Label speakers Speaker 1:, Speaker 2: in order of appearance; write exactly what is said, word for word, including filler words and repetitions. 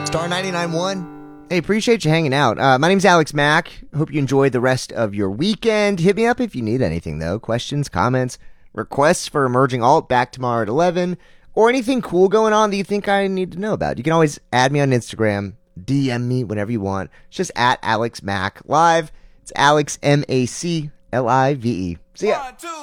Speaker 1: Star ninety-nine point one.
Speaker 2: Hey, appreciate you hanging out. Uh, my name's Alex Mack. Hope you enjoyed the rest of your weekend. Hit me up if you need anything, though. Questions, comments, requests for Emerging Alt back tomorrow at eleven, or anything cool going on that you think I need to know about. You can always add me on Instagram, D M me whenever you want. It's just at Alex Mack Live. It's Alex, M A C L I V E. See ya.